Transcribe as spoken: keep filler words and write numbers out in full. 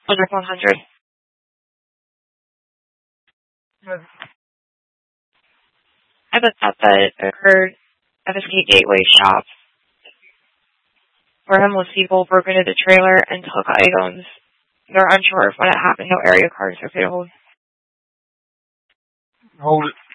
Under one hundred. I have a thought that occurred at the Ski Gateway shop, where homeless people broke into the trailer and took items. They're unsure of when it happened, no area cards are available. Hold it.